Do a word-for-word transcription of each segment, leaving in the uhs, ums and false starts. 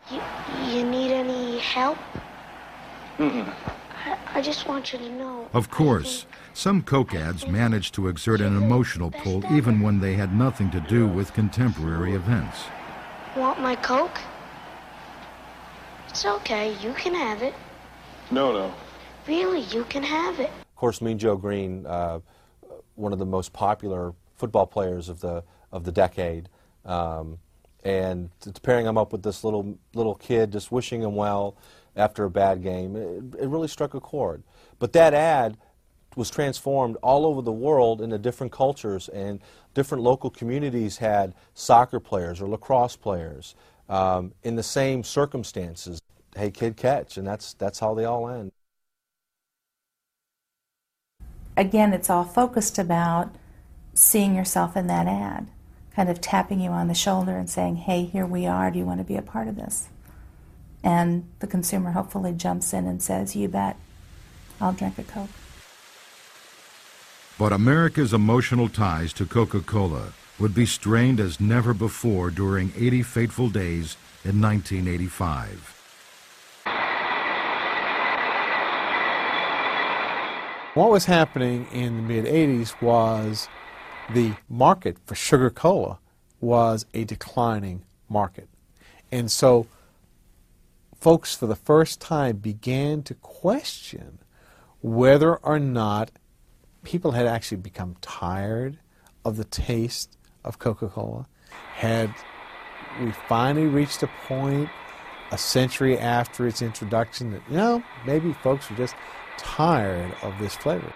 You, you need any help? Mm-mm. I, I just want you to know. Of course, some Coke ads managed to exert an emotional pull even when they had nothing to do with contemporary events. Want my Coke? It's okay, you can have it. No, no. Really, you can have it. Of course, Mean Joe Green, uh, one of the most popular football players of the of the decade, um, and it's pairing him up with this little little kid, just wishing him well after a bad game. It, it really struck a chord. But that ad was transformed all over the world into different cultures, and different local communities had soccer players or lacrosse players um, in the same circumstances. Hey, kid, catch, and that's that's how they all end. Again, it's all focused about seeing yourself in that ad, kind of tapping you on the shoulder and saying, hey, here we are, do you want to be a part of this? And the consumer hopefully jumps in and says, you bet, I'll drink a Coke. But America's emotional ties to Coca-Cola would be strained as never before during eighty fateful days in nineteen eighty-five. What was happening in the mid eighties was the market for sugar cola was a declining market. And so folks for the first time began to question whether or not people had actually become tired of the taste of Coca-Cola. Had we finally reached a point a century after its introduction that, you know, maybe folks were just tired of this flavor.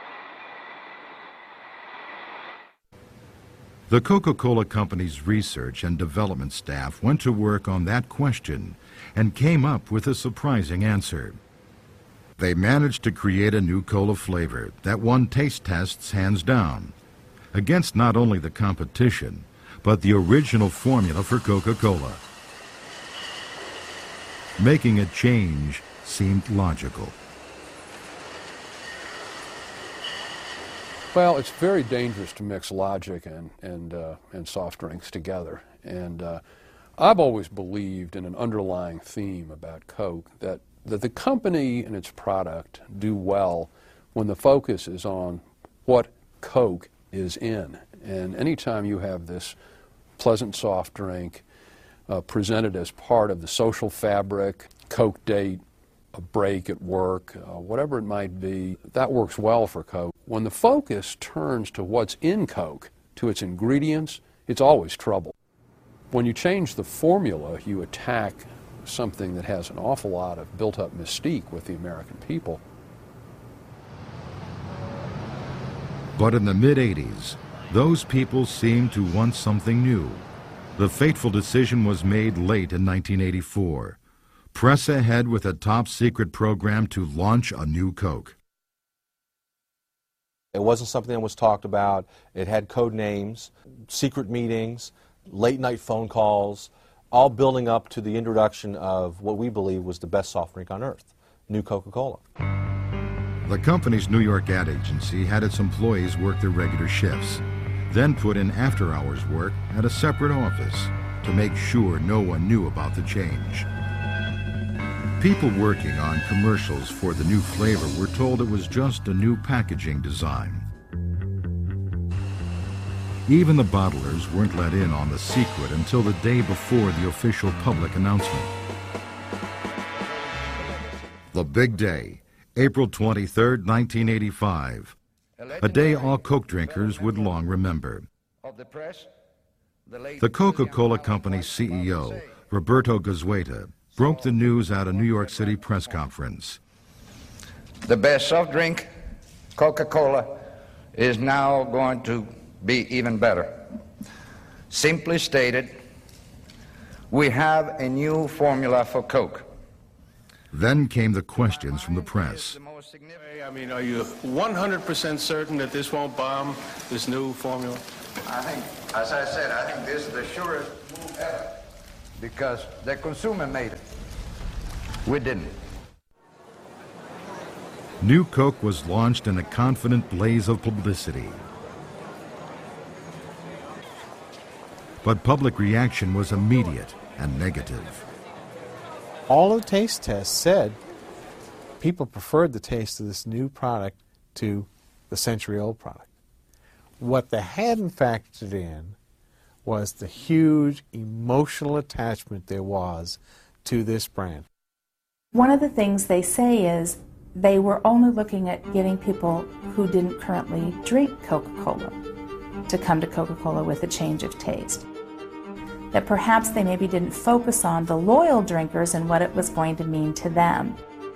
The Coca-Cola Company's research and development staff went to work on that question and came up with a surprising answer. They managed to create a new cola flavor that won taste tests hands down, against not only the competition, but the original formula for Coca-Cola. Making a change seemed logical. Well, it's very dangerous to mix logic and, and, uh, and soft drinks together. And uh, I've always believed in an underlying theme about Coke, that, that the company and its product do well when the focus is on what Coke is in. And anytime you have this pleasant soft drink uh, presented as part of the social fabric, Coke date, a break at work, uh, whatever it might be, that works well for Coke. When the focus turns to what's in Coke, to its ingredients, it's always trouble. When you change the formula, you attack something that has an awful lot of built-up mystique with the American people. But in the mid eighties, those people seemed to want something new. The fateful decision was made late in nineteen eighty-four. Press ahead with a top-secret program to launch a new Coke. It wasn't something that was talked about. It had code names, secret meetings, late-night phone calls, all building up to the introduction of what we believe was the best soft drink on earth, New Coca-Cola. The company's New York ad agency had its employees work their regular shifts, then put in after-hours work at a separate office to make sure no one knew about the change. People working on commercials for the new flavor were told it was just a new packaging design. Even the bottlers weren't let in on the secret until the day before the official public announcement. The big day, April twenty-third, nineteen eighty-five, a day all Coke drinkers would long remember. The Coca-Cola Company C E O, Roberto Goizueta, broke the news at a New York City press conference. The best soft drink, Coca-Cola, is now going to be even better. Simply stated, we have a new formula for Coke. Then came the questions from the press. I mean, are you one hundred percent certain that this won't bomb, this new formula? I think, as I said, I think this is the surest move ever, because the consumer made it. We didn't. New Coke was launched in a confident blaze of publicity. But public reaction was immediate and negative. all of the taste tests said people preferred the taste of this new product to the century-old product. What they hadn't factored in was the huge emotional attachment there was to this brand. One of the things they say is they were only looking at getting people who didn't currently drink Coca-Cola to come to Coca-Cola with a change of taste. That perhaps they maybe didn't focus on the loyal drinkers and what it was going to mean to them.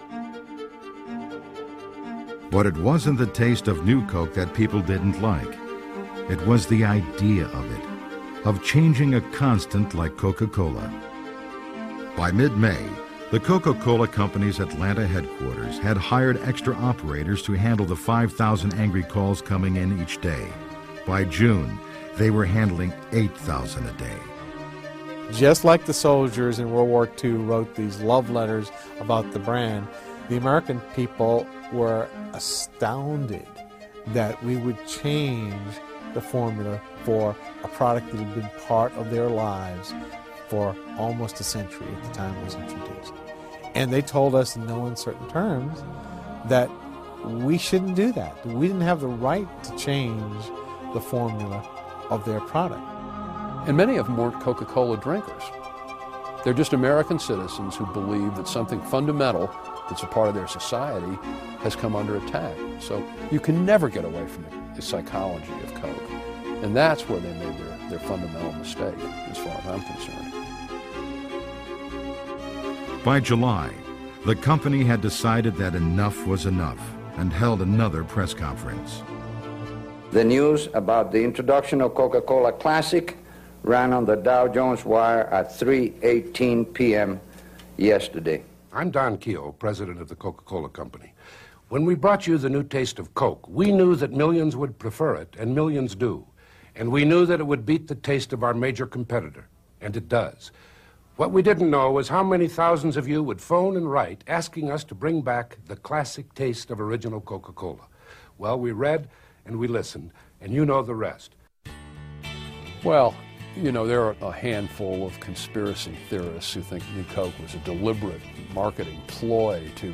But it wasn't the taste of New Coke that people didn't like. It was the idea of it, of changing a constant like Coca-Cola. By mid-May, the Coca-Cola Company's Atlanta headquarters had hired extra operators to handle the five thousand angry calls coming in each day. By June, they were handling eight thousand a day. Just like the soldiers in World War Two wrote these love letters about the brand, the American people were astounded that we would change the formula for a product that had been part of their lives for almost a century at the time it was introduced. And they told us in no uncertain terms that we shouldn't do that. We didn't have the right to change the formula of their product. And many of them weren't Coca-Cola drinkers. They're just American citizens who believe that something fundamental that's a part of their society has come under attack. So you can never get away from the psychology of Coke. And that's where they made their, their fundamental mistake, as far as I'm concerned. By July, the company had decided that enough was enough and held another press conference. The news about the introduction of Coca-Cola Classic ran on the Dow Jones Wire at three eighteen p m yesterday. I'm Don Keogh, president of the Coca-Cola Company. When we brought you the new taste of Coke, we knew that millions would prefer it, and millions do. And we knew that it would beat the taste of our major competitor, and it does. What we didn't know was how many thousands of you would phone and write asking us to bring back the classic taste of original Coca-Cola. Well, we read and we listened, and you know the rest. Well, you know, there are a handful of conspiracy theorists who think New Coke was a deliberate marketing ploy to...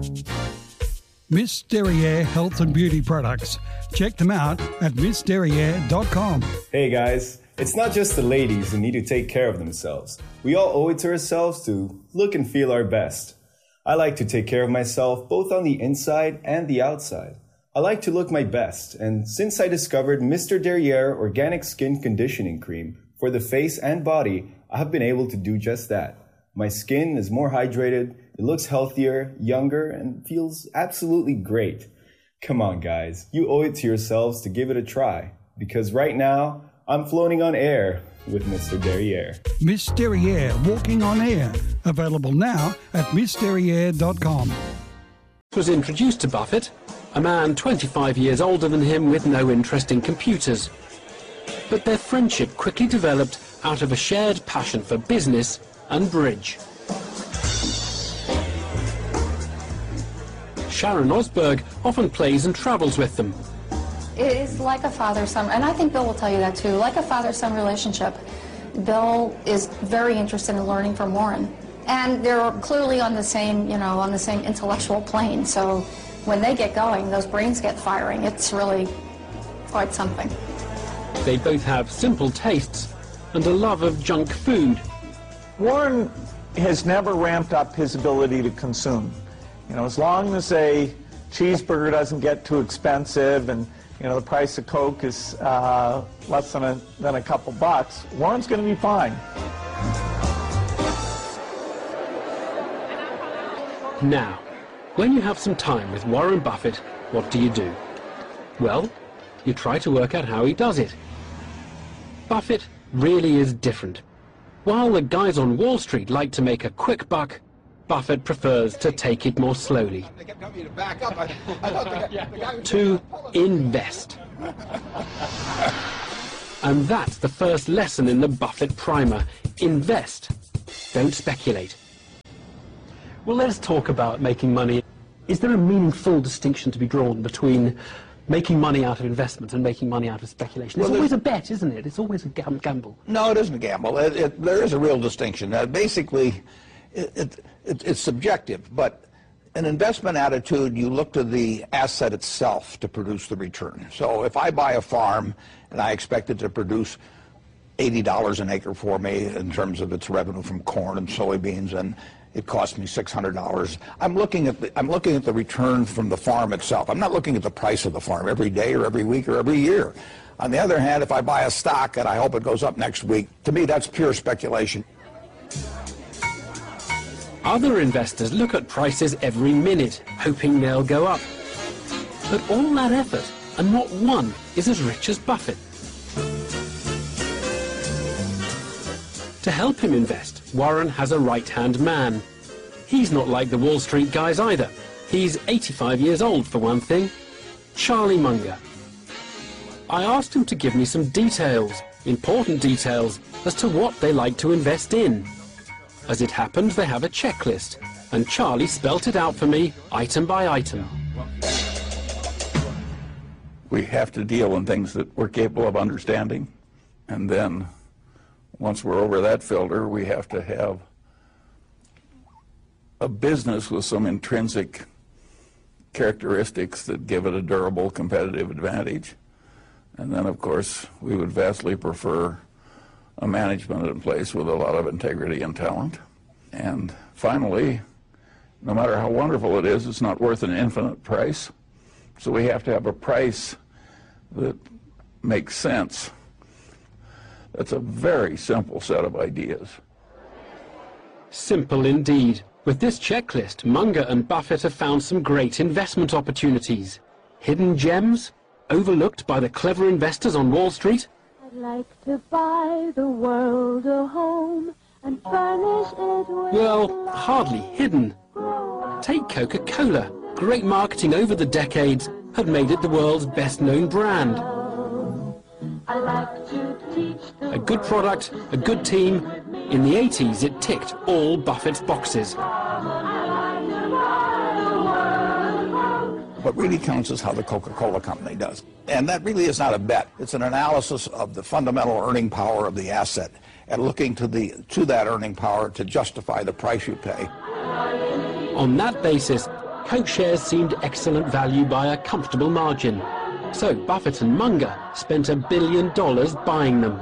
Miss Derriere Health and Beauty Products. Check them out at miss derriere dot com. Hey guys, it's not just the ladies who need to take care of themselves. We all owe it to ourselves to look and feel our best. I like to take care of myself both on the inside and the outside. I like to look my best, and since I discovered Mister Derriere Organic Skin Conditioning Cream for the face and body, I have been able to do just that. My skin is more hydrated, it looks healthier, younger, and feels absolutely great. Come on guys, you owe it to yourselves to give it a try, because right now, I'm floating on air with Mister Derriere. Miss Derriere Walking on Air. Available now at miss derriere dot com. Was introduced to Buffett, a man twenty-five years older than him with no interest in computers. But their friendship quickly developed out of a shared passion for business and bridge. Sharon Osberg often plays and travels with them. It is like a father-son, and I think Bill will tell you that too, like a father-son relationship. Bill is very interested in learning from Warren. And they're clearly on the same, you know, on the same intellectual plane. So when they get going, those brains get firing. It's really quite something. They both have simple tastes and a love of junk food. Warren has never ramped up his ability to consume. You know, as long as a cheeseburger doesn't get too expensive and, you know, the price of Coke is uh, less than a, than a couple bucks, Warren's going to be fine. Now, when you have some time with Warren Buffett, what do you do? Well, you try to work out how he does it. Buffett really is different. While the guys on Wall Street like to make a quick buck, Buffett prefers to take it more slowly. To invest. And that's the first lesson in the Buffett primer. Invest. Don't speculate. Well, let's talk about making money. Is there a meaningful distinction to be drawn between making money out of investment and making money out of speculation? It's well, always a bet, isn't it? It's always a gam gamble. No, it isn't a gamble. It, it, there is a real distinction. Uh, basically, it, it, it, it's subjective, but an investment attitude, you look to the asset itself to produce the return. So if I buy a farm and I expect it to produce eighty dollars an acre for me in terms of its revenue from corn and soybeans, and it cost me six hundred dollars. I'm looking at the, I'm looking at the return from the farm itself. I'm not looking at the price of the farm every day or every week or every year. On the other hand, if I buy a stock and I hope it goes up next week, to me that's pure speculation. Other investors look at prices every minute, hoping they'll go up. But all that effort, and not one is as rich as Buffett. To help him invest, Warren has a right-hand man. He's not like the Wall Street guys either. He's eighty-five years old, for one thing. Charlie Munger. I asked him to give me some details, important details, as to what they like to invest in. As it happened, they have a checklist, and Charlie spelt it out for me, item by item. We have to deal in things that we're capable of understanding, and then once we're over that filter, we have to have a business with some intrinsic characteristics that give it a durable competitive advantage. And then, of course, we would vastly prefer a management in place with a lot of integrity and talent. And finally, no matter how wonderful it is, it's not worth an infinite price. So we have to have a price that makes sense. That's a very simple set of ideas. Simple indeed. With this checklist, Munger and Buffett have found some great investment opportunities. Hidden gems, overlooked by the clever investors on Wall Street. I'd like to buy the world a home and furnish it with... Well, hardly hidden. Take Coca-Cola. Great marketing over the decades had made it the world's best-known brand. I like to teach the A good product, a good team. In the eighties, it ticked all Buffett's boxes. What really counts is how the Coca-Cola company does. And that really is not a bet. It's an analysis of the fundamental earning power of the asset and looking to, the, to that earning power to justify the price you pay. On that basis, Coke shares seemed excellent value by a comfortable margin. So Buffett and Munger spent a billion dollars buying them.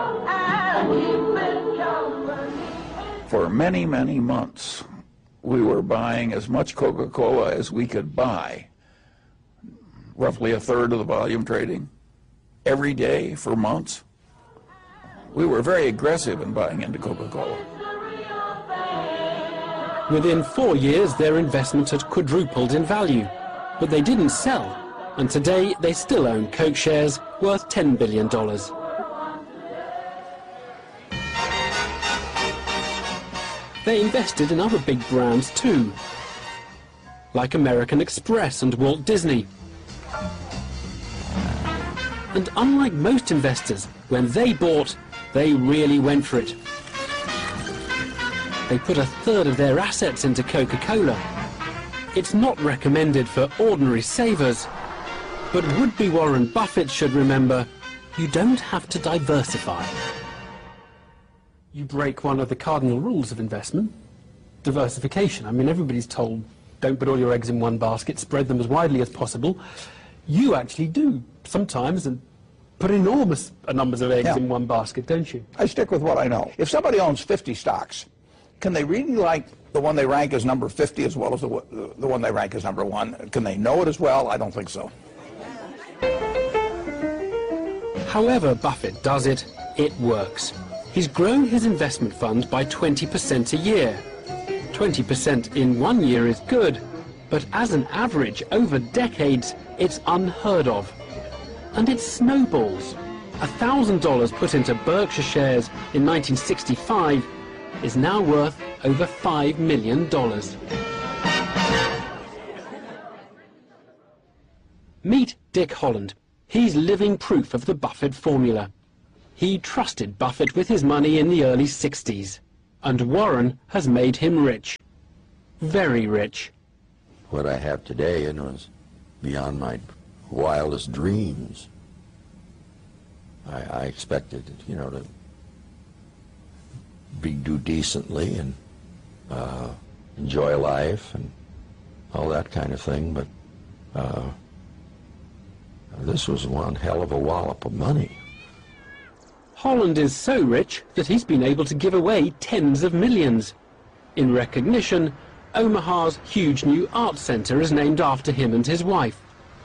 For many, many months, we were buying as much Coca-Cola as we could buy, roughly a third of the volume trading, every day for months. We were very aggressive in buying into Coca-Cola. Within four years, their investment had quadrupled in value, but they didn't sell. And today, they still own Coke shares worth ten billion dollars. They invested in other big brands too, like American Express and Walt Disney. And unlike most investors, when they bought, they really went for it. They put a third of their assets into Coca-Cola. It's not recommended for ordinary savers. But would-be Warren Buffett should remember, you don't have to diversify. You break one of the cardinal rules of investment, diversification. I mean, everybody's told, don't put all your eggs in one basket, spread them as widely as possible. You actually do, sometimes, and put enormous numbers of eggs Yeah. in one basket, don't you? I stick with what I know. If somebody owns fifty stocks, can they really like the one they rank as number fifty as well as the, the one they rank as number one? Can they know it as well? I don't think so. However Buffett does it, it works. He's grown his investment fund by twenty percent a year. twenty percent in one year is good, but as an average over decades, it's unheard of. And it snowballs. A thousand dollars put into Berkshire shares in nineteen sixty-five is now worth over five million dollars. Meet Dick Holland. He's living proof of the Buffett formula. He trusted Buffett with his money in the early sixties, and Warren has made him rich. Very rich. What I have today, you know, is beyond my wildest dreams. I, I expected, you know, to be do decently and uh, enjoy life and all that kind of thing, but uh, this was one hell of a wallop of money. Holland is so rich that he's been able to give away tens of millions. In recognition, Omaha's huge new art center is named after him and his wife.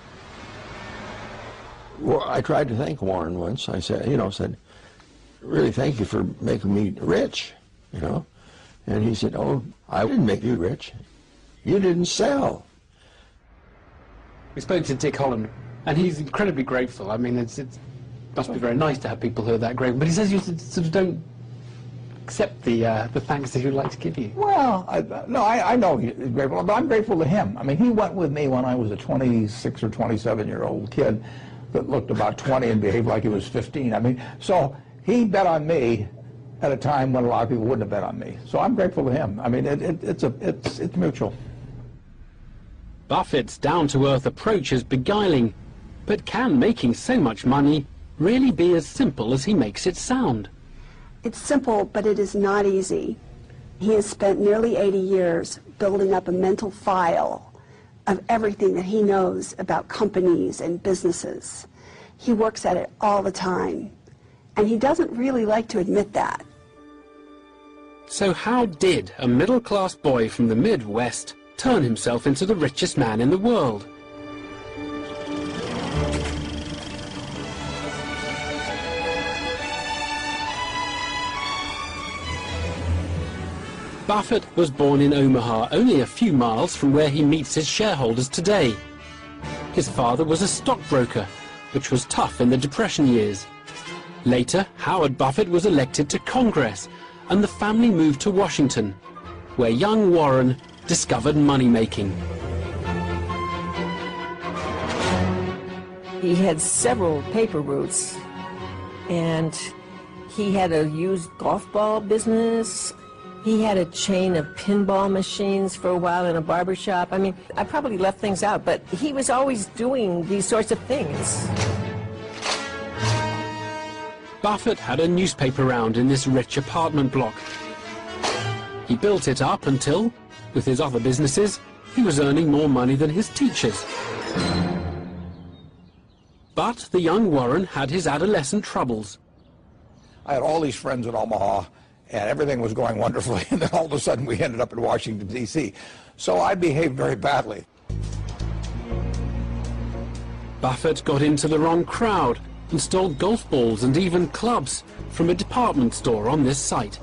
Well, I tried to thank Warren once. I said, you know, said, really thank you for making me rich, you know. And he said, oh, I didn't make you rich. You didn't sell. We spoke to Dick Holland, and he's incredibly grateful. I mean, it's, it must be very nice to have people who are that grateful. But he says you sort of don't accept the uh, the thanks that he'd like to give you. Well, I, no, I, I know he's grateful, but I'm grateful to him. I mean, he went with me when I was a twenty-six or twenty-seven year old kid that looked about twenty and behaved like he was fifteen. I mean, so he bet on me at a time when a lot of people wouldn't have bet on me. So I'm grateful to him. I mean, it, it, it's a it's it's mutual. Buffett's down-to-earth approach is beguiling, but can making so much money really be as simple as he makes it sound? It's simple, but it is not easy. He has spent nearly eighty years building up a mental file of everything that he knows about companies and businesses. He works at it all the time, and he doesn't really like to admit that. So how did a middle-class boy from the Midwest turn himself into the richest man in the world? Buffett was born in Omaha, only a few miles from where he meets his shareholders today. His father was a stockbroker, which was tough in the Depression years. Later, Howard Buffett was elected to Congress, and the family moved to Washington, where young Warren discovered money-making. He had several paper routes, and he had a used golf ball business. He had a chain of pinball machines for a while in a barber shop. I mean, I probably left things out, but he was always doing these sorts of things. Buffett had a newspaper round in this rich apartment block. He built it up until, with his other businesses, he was earning more money than his teachers. But the young Warren had his adolescent troubles. I had all these friends in Omaha, and everything was going wonderfully, and then all of a sudden we ended up in Washington, D C So I behaved very badly. Buffett got into the wrong crowd and stole golf balls and even clubs from a department store on this site.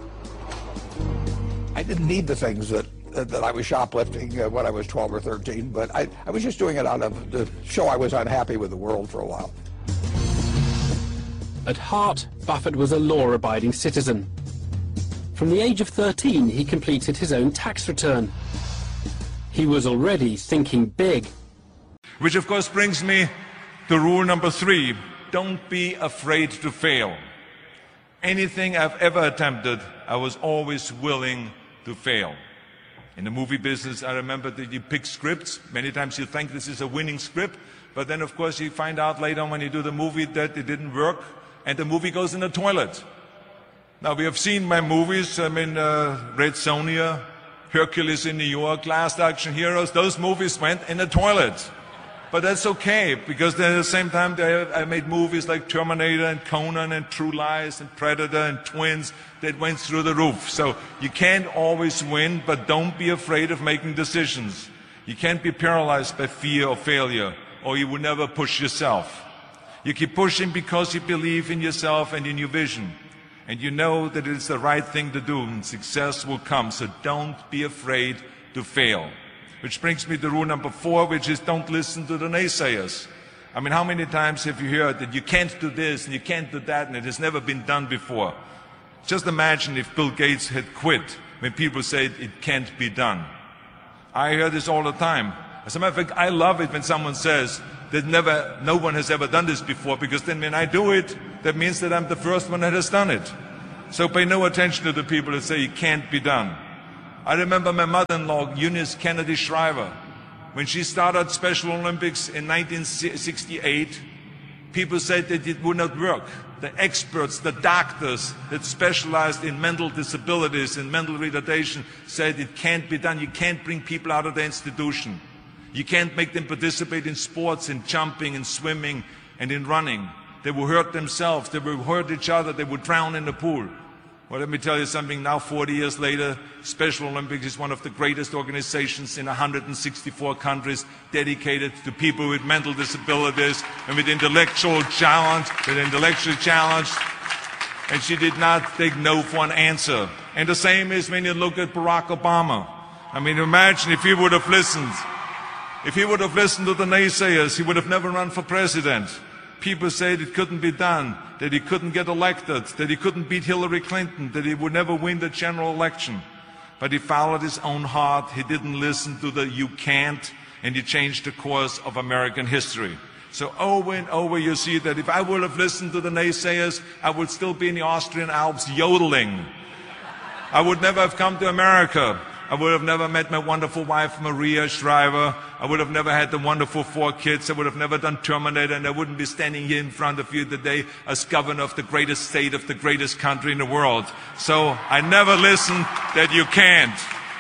I didn't need the things that, that, that I was shoplifting uh, when I was twelve or thirteen, but I, I was just doing it out of to show I was unhappy with the world for a while. At heart, Buffett was a law-abiding citizen. From the age of thirteen, he completed his own tax return. He was already thinking big. Which of course brings me to rule number three. Don't be afraid to fail. Anything I've ever attempted, I was always willing to fail. In the movie business, I remember that you pick scripts. Many times you think this is a winning script, but then of course you find out later on when you do the movie that it didn't work, and the movie goes in the toilet. Now, we have seen my movies, I mean, uh, Red Sonja, Hercules in New York, Last Action Heroes, those movies went in the toilet. But that's okay, because then at the same time they, I made movies like Terminator and Conan and True Lies and Predator and Twins that went through the roof. So you can't always win, but don't be afraid of making decisions. You can't be paralyzed by fear of failure, or you will never push yourself. You keep pushing because you believe in yourself and in your vision. And you know that it's the right thing to do, and success will come. So don't be afraid to fail. Which brings me to rule number four, which is don't listen to the naysayers. I mean, how many times have you heard that you can't do this and you can't do that and it has never been done before? Just imagine if Bill Gates had quit when people said it can't be done. I hear this all the time. As a matter of fact, I love it when someone says that never, no one has ever done this before, because then when I do it, that means that I'm the first one that has done it. So pay no attention to the people that say it can't be done. I remember my mother-in-law, Eunice Kennedy Shriver, when she started Special Olympics in nineteen sixty-eight, People said that it would not work. The experts, the doctors that specialized in mental disabilities and mental retardation said it can't be done. You can't bring people out of the institution. You can't make them participate in sports, in jumping, in swimming, and in running. They will hurt themselves. They will hurt each other. They will drown in the pool. Well, let me tell you something. Now, forty years later, Special Olympics is one of the greatest organizations in one hundred sixty-four countries dedicated to people with mental disabilities and with intellectual challenge, with intellectually challenged. And she did not take no for an answer. And the same is when you look at Barack Obama. I mean, imagine if he would have listened. If he would have listened to the naysayers, he would have never run for president. People said it couldn't be done, that he couldn't get elected, that he couldn't beat Hillary Clinton, that he would never win the general election. But he followed his own heart, he didn't listen to the you can't, and he changed the course of American history. So over and over you see that if I would have listened to the naysayers, I would still be in the Austrian Alps yodeling. I would never have come to America. I would have never met my wonderful wife, Maria Shriver. I would have never had the wonderful four kids. I would have never done Terminator, and I wouldn't be standing here in front of you today as governor of the greatest state of the greatest country in the world. So I never listened that you can't.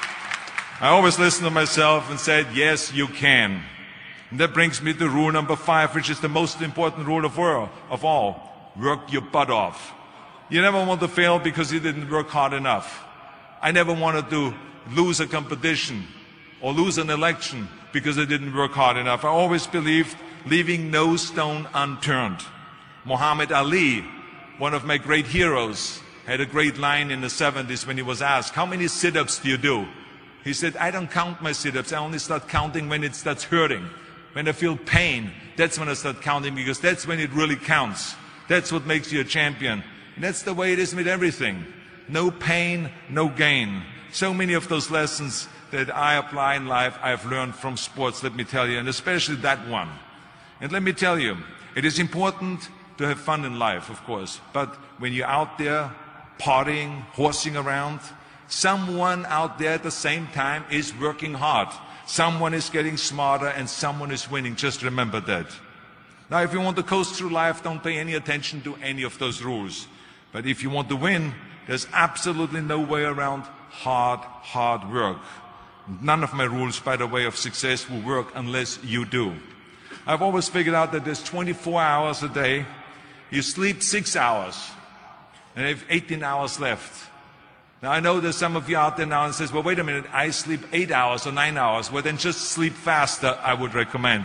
I always listened to myself and said, yes, you can. And that brings me to rule number five, which is the most important rule of all. Work your butt off. You never want to fail because you didn't work hard enough. I never wanted to lose a competition or lose an election because I didn't work hard enough. I always believed leaving no stone unturned. Muhammad Ali, one of my great heroes, had a great line in the seventies when he was asked, how many sit-ups do you do? He said, I don't count my sit-ups. I only start counting when it starts hurting. When I feel pain, that's when I start counting, because that's when it really counts. That's what makes you a champion. And that's the way it is with everything. No pain, no gain. So many of those lessons that I apply in life, I've learned from sports, let me tell you, and especially that one. And let me tell you, it is important to have fun in life, of course, but when you're out there partying, horsing around, someone out there at the same time is working hard. Someone is getting smarter and someone is winning. Just remember that. Now, if you want to coast through life, don't pay any attention to any of those rules. But if you want to win, there's absolutely no way around hard, hard work. None of my rules, by the way, of success will work unless you do. I've always figured out that there's twenty-four hours a day. You sleep six hours, and you have eighteen hours left. Now, I know there's some of you out there now and says, well, wait a minute, I sleep eight hours or nine hours. Well, then just sleep faster, I would recommend.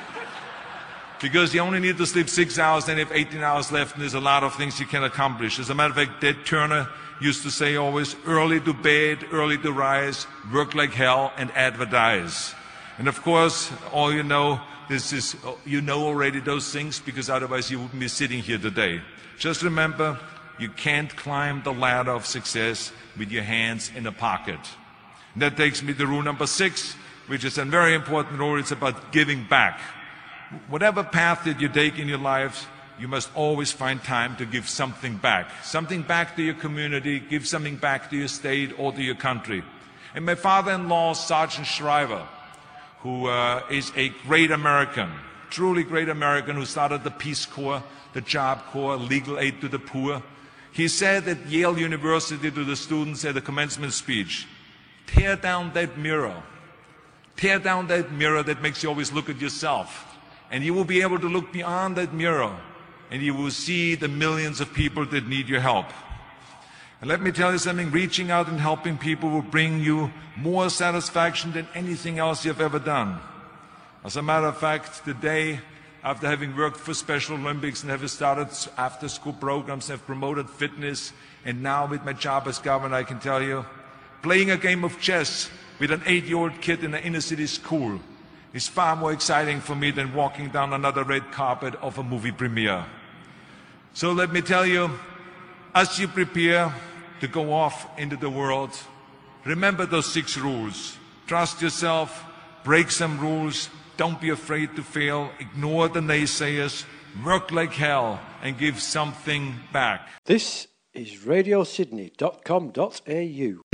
Because you only need to sleep six hours, then you have eighteen hours left, and there's a lot of things you can accomplish. As a matter of fact, Ted Turner used to say always, early to bed, early to rise, work like hell, and advertise. And of course, all you know, this is, you know already those things, because otherwise you wouldn't be sitting here today. Just remember, you can't climb the ladder of success with your hands in a pocket. And that takes me to rule number six, which is a very important rule. It's about giving back. Whatever path that you take in your lives, you must always find time to give something back. Something back to your community, give something back to your state or to your country. And my father-in-law, Sergeant Shriver, who uh, is a great American, truly great American, who started the Peace Corps, the Job Corps, legal aid to the poor. He said at Yale University to the students at the commencement speech, tear down that mirror. Tear down that mirror that makes you always look at yourself. And you will be able to look beyond that mirror, and you will see the millions of people that need your help. And let me tell you something, reaching out and helping people will bring you more satisfaction than anything else you've ever done. As a matter of fact, today, after having worked for Special Olympics and having started after-school programs, have promoted fitness, and now with my job as governor, I can tell you, playing a game of chess with an eight-year-old kid in an inner-city school is far more exciting for me than walking down another red carpet of a movie premiere. So let me tell you, as you prepare to go off into the world, remember those six rules. Trust yourself, break some rules, don't be afraid to fail, ignore the naysayers, work like hell, and give something back. This is radio sydney dot com dot a u.